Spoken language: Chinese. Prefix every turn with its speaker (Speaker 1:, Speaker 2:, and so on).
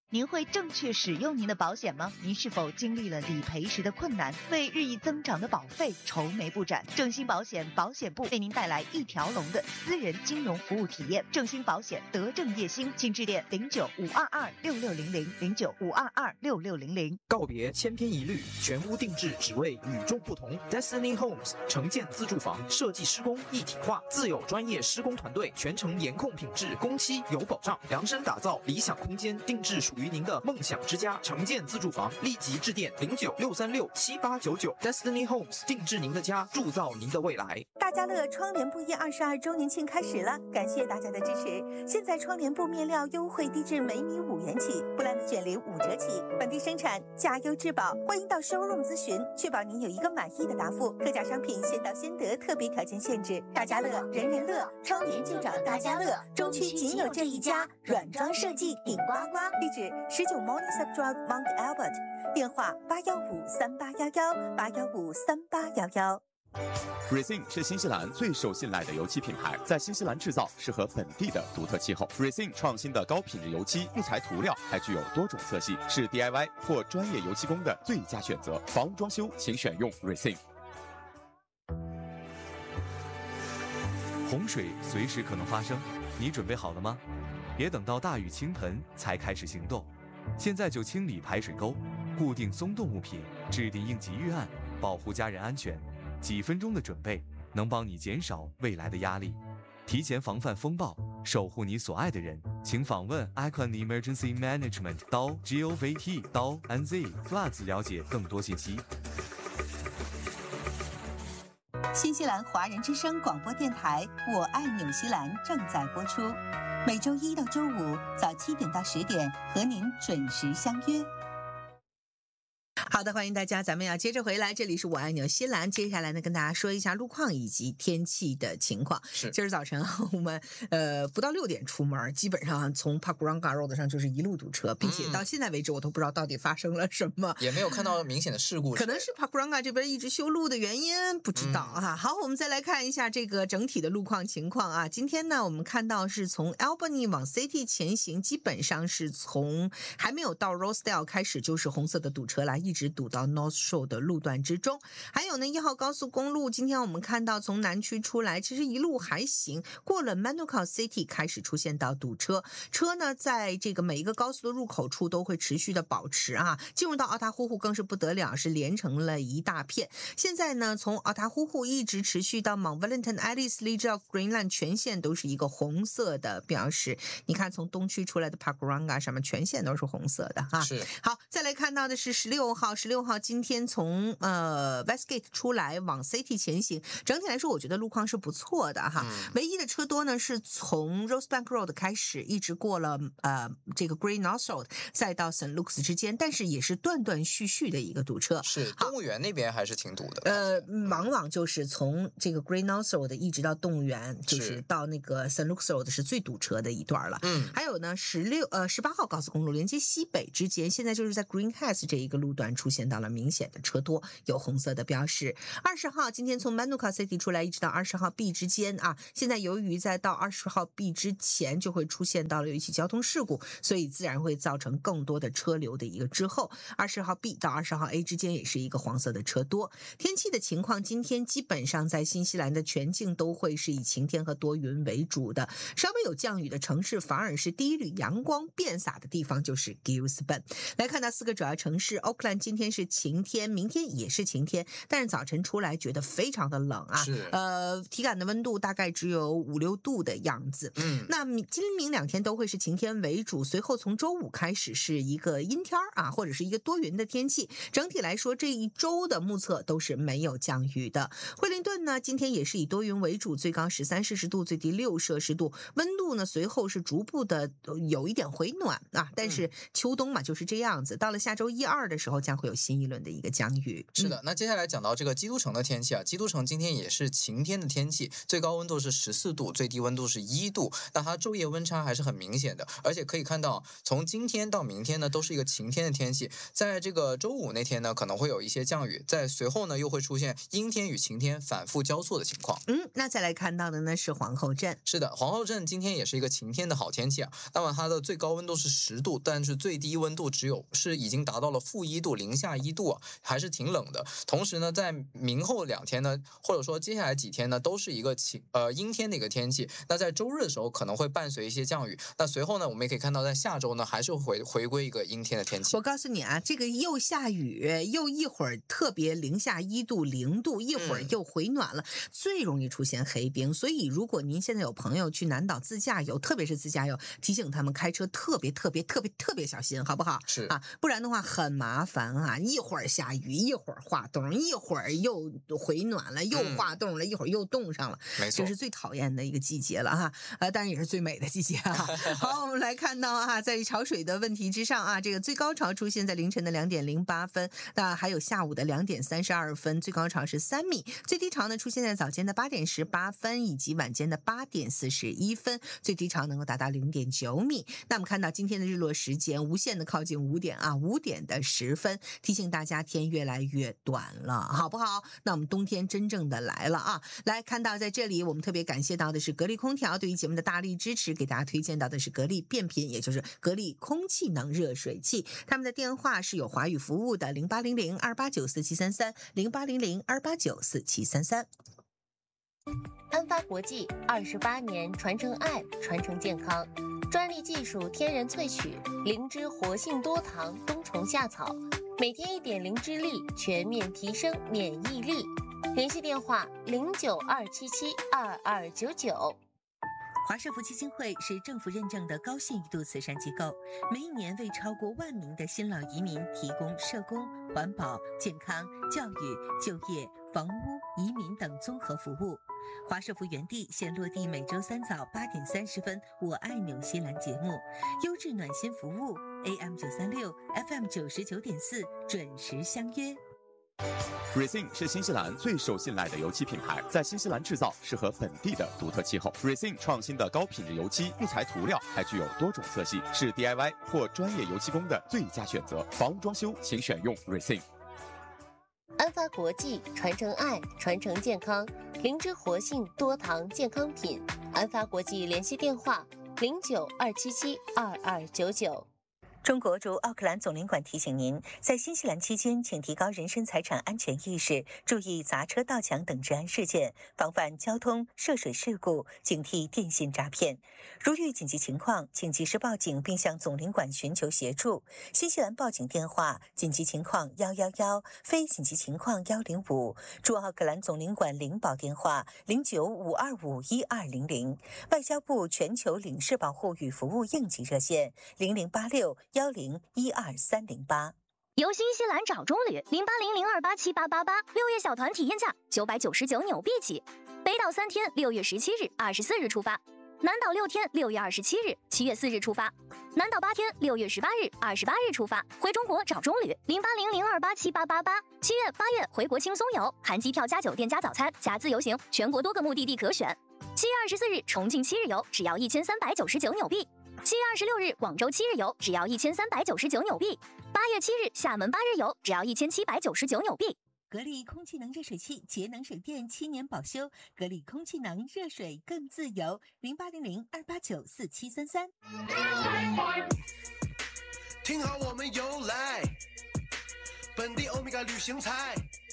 Speaker 1: 您会正确使用您的保险吗？您是否经历了理赔时的困难，为日益增长的保费愁眉不展？正兴保险保险部为您带来一条龙的私人金融服务体验。正兴保险德正业兴，请致电09-522-6600，09-522-6600。
Speaker 2: 告别千篇一律，全屋定制，只为与众不同。Destiny Homes 城建自住房设计施工一体化，自有专业施工团队，全程严控品质，工期有保障，量身打造理想空间，定制属于您的梦想之家。城建自住房，立即致电09-636-7899。Destiny Homes 定制您的家，铸造您的未来。
Speaker 3: 大家乐窗帘布业22周年庆开始了，感谢大家的支持。现在窗帘布面料优惠低至每米5元起，布兰的卷帘5折起，本地生产，价优质保。欢迎到 showroom 咨询，确保您有一个满意的答复。特价商品先到先得，特别条件限制。大家乐，人人乐，窗帘就找大家乐。中区仅有这一家，软装设计顶呱呱。地址19 Morningside Drive Mount Albert， 电话8153811，8153811。
Speaker 4: Racing 是新西兰最受信赖的油漆品牌，在新西兰制造，适合本地的独特气候。Racing 创新的高品质油漆，不裁涂料，还具有多种色系，是 DIY 或专业油漆工的最佳选择。房屋装修，请选用 Racing。
Speaker 5: 洪水随时可能发生，你准备好了吗？别等到大雨倾盆才开始行动，现在就清理排水沟，固定松动物品，制定应急预案，保护家人安全。几分钟的准备能帮你减少未来的压力，提前防范风暴，守护你所爱的人。请访问 Icon Emergency Management .govt.nz floods 了解更多信息。
Speaker 3: 新西兰华人之声广播电台《我爱纽西兰》正在播出，每周一到周五早7点到10点和您准时相约。好的，欢迎大家，咱们要接着回来，这里是我爱纽西兰。接下来呢，跟大家说一下路况以及天气的情况。
Speaker 2: 是，
Speaker 3: 今儿早晨我们不到6点出门，基本上从 Pakuranga Road 上就是一路堵车，并且到现在为止我都不知道到底发生了什么，
Speaker 2: 也没有看到明显的事故，
Speaker 3: 可能是 Pakuranga 这边一直修路的原因，不知道哈。好，我们再来看一下这个整体的路况情况啊。今天呢，我们看到是从 Albany 往 City 前行，基本上是从还没有到 Rosedale 开始就是红色的堵车来，一直堵到 North Shore 的路段之中。还有呢，1号高速公路，今天我们看到从南区出来，其实一路还行，过了 Manukau City 开始出现到堵车，车呢在这个每一个高速的入口处都会持续的保持啊。进入到奥塔呼呼更是不得了，是连成了一大片。现在呢，从奥塔呼呼一直持续到 Mount Wellington、Alice、Leisure of Greenland 全线都是一个红色的标识。你看，从东区出来的 Pakuranga 上面全线都是红色的哈。
Speaker 2: 是。
Speaker 3: 好，再来看到的是16号今天从Westgate 出来往 City 前行，整体来说我觉得路况是不错的哈。唯一的车多呢是从 Rosebank Road 开始，一直过了这个 Grey North Road， 再到 St. Luke's 之间，但是也是断断续续的一个堵车。
Speaker 2: 是，动物园那边还是挺堵的。
Speaker 3: 往往就是从这个 Grey North Road 一直到动物园，就是到那个 St. Luke's Road 是最堵车的一段了。还有呢18号高速公路连接西北之间，现在就是在 Green Heads 这一个路段出现到了明显的车多，有红色的标识。20号今天从 Manukau City 出来一直到20号 B 之间啊，现在由于在到20号 B 之前就会出现到了有一起交通事故，所以自然会造成更多的车流的一个滞后。20号 B 到20号 A 之间也是一个黄色的车多。天气的情况，今天基本上在新西兰的全境都会是以晴天和多云为主的，稍微有降雨的城市反而是第一缕阳光遍洒的地方就是 Gisborne。 来看到4个主要城市， Auckland 今天是晴天，明天也是晴天，但是早晨出来觉得非常的冷啊，体感的温度大概只有5、6度的样子。那今明2天都会是晴天为主，随后从周五开始是一个阴天啊，或者是一个多云的天气。整体来说这一周的目测都是没有降雨的。惠灵顿呢今天也是以多云为主，最高13摄氏度，最低6摄氏度，温度呢随后是逐步的有一点回暖啊，但是秋冬嘛就是这样子，到了下周1、2的时候将会有新一轮的一个降雨。
Speaker 6: 是的，那接下来讲到这个基督城的天气啊，基督城今天也是晴天的天气，最高温度是14度，最低温度是1度，那它昼夜温差还是很明显的，而且可以看到从今天到明天呢都是一个晴天的天气，在这个周五那天呢可能会有一些降雨，在随后呢又会出现阴天与晴天反复交错的情况。
Speaker 3: 那再来看到的呢是皇后镇。
Speaker 6: 是的，皇后镇今天也是一个晴天的好天气啊，那么它的最高温度是10度，但是最低温度已经达到了-1度，零下1度啊，还是挺冷的。同时呢，在明后2天呢，或者说接下来几天呢，都是一个阴天的一个天气。那在周日的时候可能会伴随一些降雨。那随后呢，我们也可以看到，在下周呢，还是回归一个阴天的天气。
Speaker 3: 我告诉你啊，这个又下雨，又一会儿特别零下1度、0度，一会儿又回暖了，最容易出现黑冰。所以，如果您现在有朋友去南岛自驾游，特别是自驾游，提醒他们开车特别小心，好不好？
Speaker 6: 是
Speaker 3: 啊，不然的话很麻烦啊，一会儿下雨，一会儿化冻，一会儿又回暖了，又化冻了，一会儿又冻上了，
Speaker 6: 没错，
Speaker 3: 这是最讨厌的一个季节了哈。当然也是最美的季节哈。好，我们来看到啊，在潮水的问题之上啊，这个最高潮出现在凌晨的2点08分，那还有下午的2点32分，最高潮是3米，最低潮呢出现在早间的8点18分以及晚间的8点41分，最低潮能够达到0.9米。那我们看到今天的日落时间无限的靠近5点啊，5点的10分，提醒大家天越来越短了，好不好？那我们冬天真正的来了啊！来看到在这里，我们特别感谢到的是格力空调对于节目的大力支持，给大家推荐到的是格力变频，也就是格力空气能热水器。他们的电话是有华语服务的0800289433 0800289433。
Speaker 7: 安发国际28年传承爱，传承健康，专利技术天然萃取灵芝活性多糖冬虫夏草，每天1点灵芝粒，全面提升免疫力。联系电话092772299。
Speaker 8: 华社福基金会是政府认证的高信誉度慈善机构，每一年为超过1万名的新老移民提供社工、环保、健康、教育、就业、房屋、移民等综合服务。华社福原地现落地每周3早8点30分，我爱纽西兰节目，优质暖心服务 AM936 FM99.4 准时相约。
Speaker 4: Racing 是新西兰最受信赖的油漆品牌，在新西兰制造，适合本地的独特气候。Racing 创新的高品质油漆，不裁涂料，还具有多种色系，是 DIY 或专业油漆工的最佳选择。房屋装修，请选用 Racing。
Speaker 7: 安发国际传承爱，传承健康，灵芝活性多糖健康品。安发国际联系电话092772299。
Speaker 8: 中国驻奥克兰总领馆提醒您，在新西兰期间，请提高人身财产安全意识，注意砸车、盗抢等治安事件，防范交通、涉水事故，警惕电信诈骗。如遇紧急情况，请及时报警，并向总领馆寻求协助。新西兰报警电话：紧急情况111，非紧急情况105。驻奥克兰总领馆领保电话095251200。外交部全球领事保护与服务应急热线0086101238。
Speaker 9: 游新西兰找中旅0800287888，6月小团体验价999纽币起。北岛3天，6月17日、24日出发；南岛6天，6月27日、7月4日出发；南岛8天，6月18日、28日出发。回中国找中旅0800287888，7月、8月回国轻松游，含机票加酒店加早餐加自由行，全国多个目的地可选。7月24日重庆7日游只要1399纽币。7月26日广州7日游只要1399纽币，8月7日厦门8日游只要1799纽币。
Speaker 8: 格力空气能热水器，节能省电，7年保修。格力空气能热水更自由，0800289433。
Speaker 10: 听好我们由来，本地欧米伽旅行彩。